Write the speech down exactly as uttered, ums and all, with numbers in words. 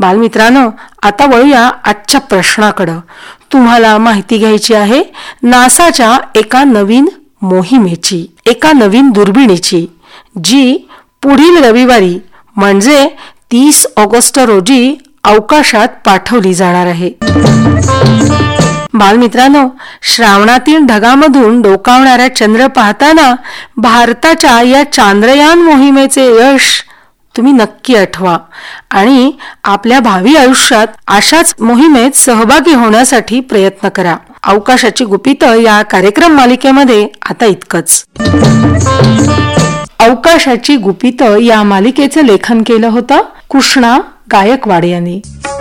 बालमित्रांनो, आता वळूया आजच्या प्रश्नाकडे. तुम्हाला माहिती घ्यायची आहे नासाच्या एका नवीन मोहिमेची, एका नवीन दुर्बिणीची, जी पुढील रविवारी म्हणजे तीस ऑगस्ट रोजी अवकाशात पाठवली जाणार आहे. बालमित्रांनो, श्रावणातील ढगामधून डोकावणारा चंद्र पाहताना भारताच्या या चांद्रयान मोहिमेचे यश तुम्ही नक्की आठवा आणि आपल्या भावी आयुष्यात अशाच मोहिमेत सहभागी होण्यासाठी प्रयत्न करा. अवकाशाची गुपितं या कार्यक्रम मालिकेमध्ये आता इतकंच. अवकाशाची गुपितं या मालिकेचं लेखन केलं होतं कृष्णा गायकवाड यांनी.